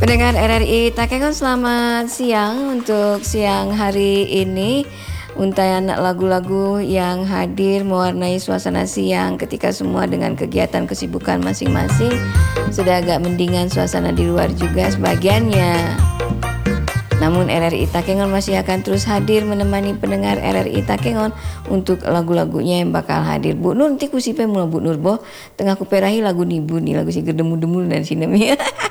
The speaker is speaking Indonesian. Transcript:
Pendengar RRI Takengon, selamat siang. Untuk siang hari ini, untayan lagu-lagu yang hadir mewarnai suasana siang ketika semua dengan kegiatan kesibukan masing-masing. Sudah agak mendingan suasana di luar juga sebagiannya. Namun RRI Takengon masih akan terus hadir menemani pendengar RRI Takengon untuk lagu-lagunya yang bakal hadir. Bu Nur nanti kusipe mula Bu Nur boh tengah kuperahi lagu nibu nih, lagu si gedemu-demu dan sinemi.